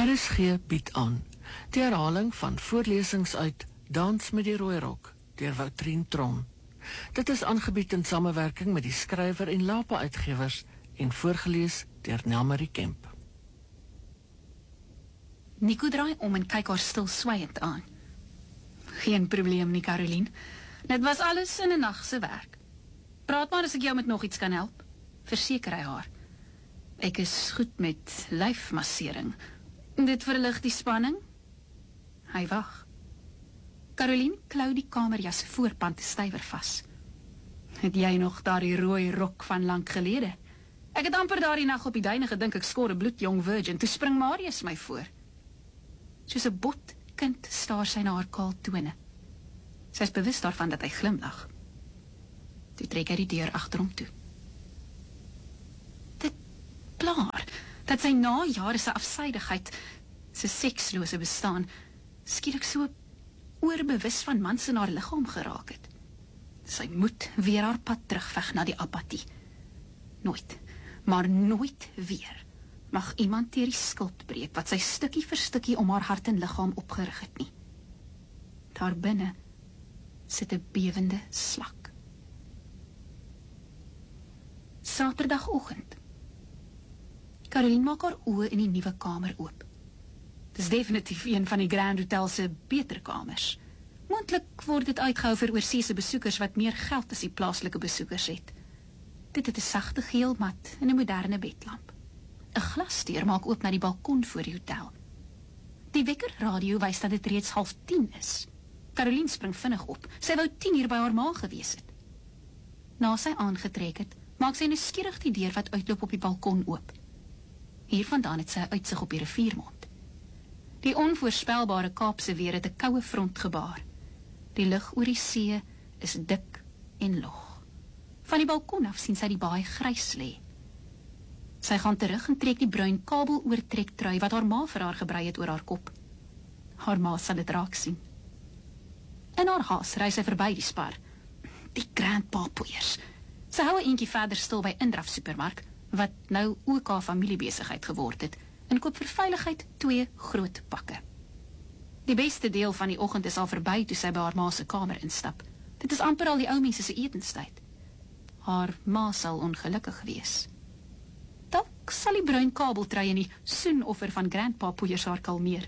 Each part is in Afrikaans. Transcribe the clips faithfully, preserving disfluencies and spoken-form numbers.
R S G bied aan die herhaling van voorlesings uit Dans met die Rooi Rok deur Woutrien Tron. Dit is aangebied in samewerking met die skrywer en Lapa uitgewers en voorgelees deur Nelmarie Kemp. Nico draai om en kyk haar stil swaiend aan. Geen probleem nie, Caroline. Dit was alles in 'n nag se werk. Praat maar as ek jou met nog iets kan help. Verseker hy haar. Ek is goed met lyfmassering. Dit verlig die spanning. Hy wag. Caroline klou die kamerjas voorpand stywer vas. Het jy nog daardie rooi rok van lank gelede? Ek het amper daardie nag op die duine gedink ek skoor 'n bloedjong virgin, toe spring Marius my voor. Soos 'n bot kind staar sy na haar kaal tone. Sy is bewus daarvan dat hy glimlag. Toe trek hy die deur agter hom toe. Dit blaar, dat sy na jare se afsydigheid, sy sekslose bestaan, skielik so oorbewus van mans in haar liggaam geraak het. Sy moet weer haar pad terugveg na die apatie. Nooit, maar nooit weer mag iemand deur die skild breek wat sy stukkie vir stukkie om haar hart en liggaam opgerig het nie. Daar binne sit 'n bewende slak. Saterdagoggend. Caroline maak haar oë in die nuwe kamer oop. Dis definitief een van die Grand Hotel se beter kamers. Moontlik word dit uitgehou vir oorseese besoekers wat meer geld as die plaaslike besoekers het. Dit het 'n sagte geel mat en 'n moderne bedlamp. 'n Glasdeur maak oop na die balkon voor die hotel. Die wekkerradio wys dat dit reeds half tien is. Caroline spring vinnig op. Sy wou tien uur by haar ma gewees het. Na sy aangetrek het, maak sy nuuskierig die deur wat uitloop op die balkon oop. Hiervandaan het sy 'n uitsig op die riviermond. Die onvoorspelbare Kaapse weer het 'n koue front gebaar. Die lug oor die see is dik en log. Van die balkon af sien sy die baai grys lê. Sy gaan terug en trek die bruin kabel oortrek trui wat haar ma vir haar gebrei het oor haar kop. Haar ma sal dit raak sien. In haar haas ry sy verby die spar. Die grandpa poeiers. Sy hou 'n eentjie verder stil by Indraf supermark, wat nou ook haar familiebesigheid geword het, en koop vir veiligheid twee groot pakke. Die beste deel van die oggend is al verby toe sy by haar ma se kamer instap. Dit is amper al die ou mense se etenstyd. Haar ma sal ongelukkig wees. Dalk sal die bruin kabeltrui en die soenoffer van grandpa poeiers haar kalmeer.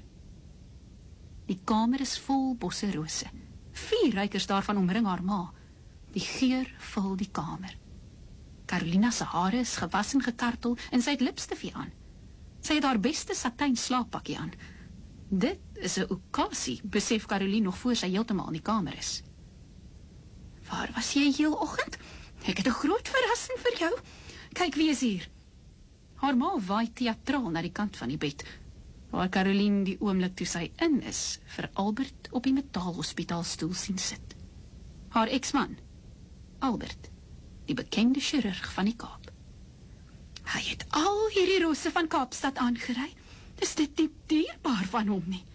Die kamer is vol bosse rose. Vier ruikers daarvan omring haar ma. Die geur vul die kamer. Carolina se hare is gewas en gekartel en sy het lipstifie aan. Sy het haar beste satijn slaappakkie aan. Dit is 'n okasie, besef Caroline nog voor sy heeltemal in die kamer is. Waar was jy heel oggend? Ek het 'n groot verrassing vir jou. Kyk wie is hier. Haar ma waai teatraal na die kant van die bed, waar Caroline die oomblik toe sy in is, vir Albert op die metaalhospitaalstoel sien sit. Haar ex-man, Albert, die bekende chirurg van die Kaap. Hy het al hierdie rose van Kaapstad aangery. Is dit nie dierbaar van hom nie?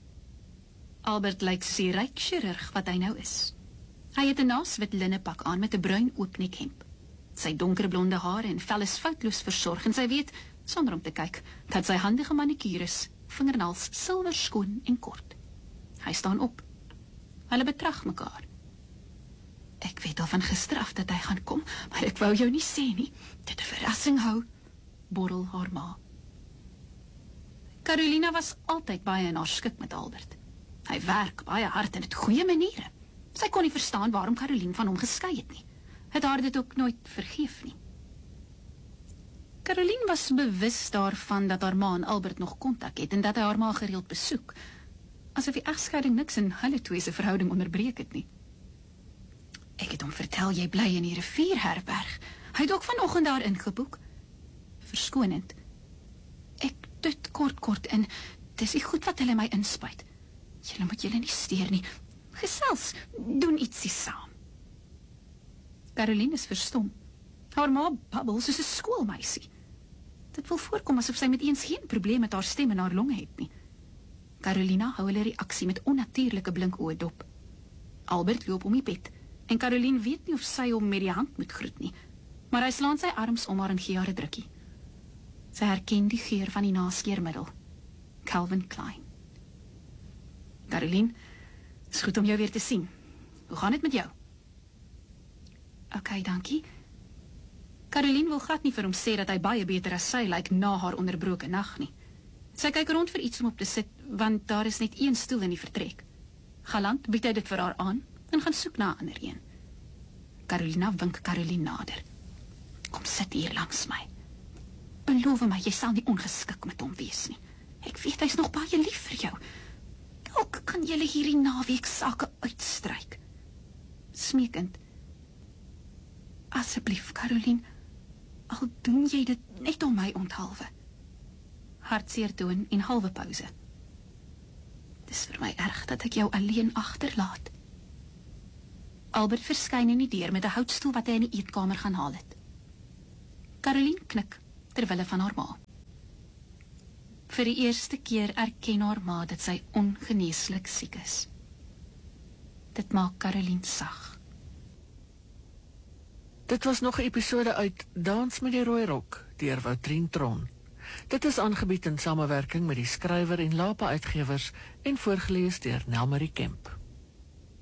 Albert lyk soos die ryk chirurg wat hy nou is. Hy het 'n naaswit linnepak aan met 'n bruin oopnekhemp. Sy donkerblonde hare en vel is foutloos versorg en sy weet, sonder om te kyk, dat sy hande gemanicureer is, vingernaels silwer skoon en kort. Hy staan op. Hulle betrag mekaar. Ek weet al van gister af dat hy gaan kom, maar ek wou jou nie sê nie. Dit 'n verrassing hou, borrel haar ma. Carolina was altyd baie in haar skik met Albert. Hy werk baie hard en het goeie maniere. Sy kon nie verstaan waarom Caroline van hom geskei het nie. Het haar dit ook nooit vergeef nie. Caroline was bewus daarvan dat haar ma en Albert nog kontak het en dat hy haar ma gereeld besoek, asof die egskeiding niks in hulle twee se verhouding onderbreek het nie. Ek het hom vertel jy bly in die rivierherberg. Hy het ook vanoggend daar ingeboek. Verskonend. Ek dit kort kort in. Dis nie goed wat hulle my inspuit. Julle moet julle nie steur nie. Gesels, doen ietsie saam. Caroline is verstom. Haar ma babbel soos 'n skoolmeisie. Dit wil voorkom asof sy met eens geen probleem met haar stem en haar longe het nie. Carolina hou hulle reaksie met onnatuurlike blink oë dop. Albert loop om die bed, en Caroline weet nie of sy hom met die hand moet groet nie, maar hy slaan sy arms om haar en gee haar 'n drukkie. Sy herken die geur van die naskeermiddel. Calvin Klein. Caroline, is goed om jou weer te sien. Hoe gaan dit met jou? OK, dankie. Caroline wil glad nie vir hom sê dat hy baie beter as sy lyk na haar onderbroke nag nie. Sy kyk rond vir iets om op te sit, want daar is net een stoel in die vertrek. Galant bied hy dit vir haar aan en gaan soek na 'n ander een. Carolina wink Caroline nader. Kom sit hier langs my. Beloof my, jy sal nie ongeskik met hom wees nie. Ek weet hy's nog baie lief vir jou. Dalk kan julle hierdie naweek sake uitstryk. Smeekend. Asseblief, Caroline, al doen jy dit net om my onthalwe. Hartseer toon en halwe pauze. Dis vir my erg dat ek jou alleen agterlaat. Albert verskyn in die deur met 'n houtstoel wat hy in die eetkamer gaan haal het. Caroline knik terwille van haar ma. Vir die eerste keer erken haar ma dat sy ongeneeslik siek is. Dit maak Caroline sag. Dit was nog 'n episode uit Dans met die rooi rok deur Woutrien Tron. Dit is aangebied in samewerking met die skrywer en Lapa Uitgewers en voorgeles deur Nelmarie Kemp.